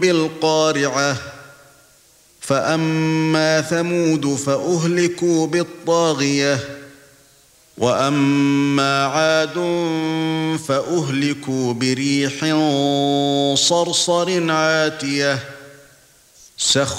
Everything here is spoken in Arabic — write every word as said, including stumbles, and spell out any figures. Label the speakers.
Speaker 1: بالقارعة فأما ثمود فأهلكوا بالطاغية وأما عاد فأهلكوا بريح صرصر عاتية